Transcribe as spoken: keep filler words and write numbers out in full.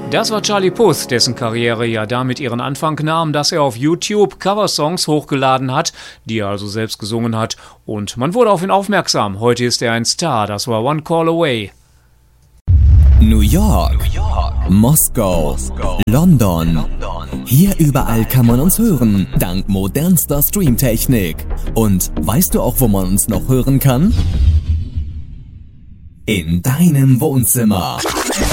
Das war Charlie Puth, dessen Karriere ja damit ihren Anfang nahm, dass er auf YouTube Coversongs hochgeladen hat, die er also selbst gesungen hat. Und man wurde auf ihn aufmerksam. Heute ist er ein Star. Das war One Call Away. New York, New York. Moskau, Moskau. London. London. Hier überall kann man uns hören, dank modernster Streamtechnik. Und weißt du auch, wo man uns noch hören kann? In deinem Wohnzimmer.